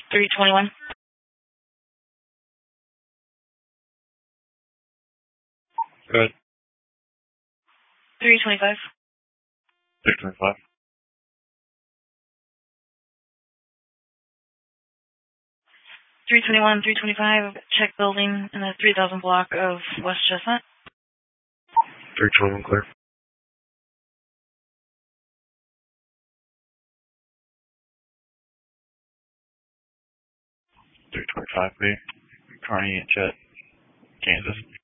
321. Good. 325. 325. 321, 325, check building in the 3000 block of West Chestnut. 321 clear. 325B. Carney at Jet, Kansas.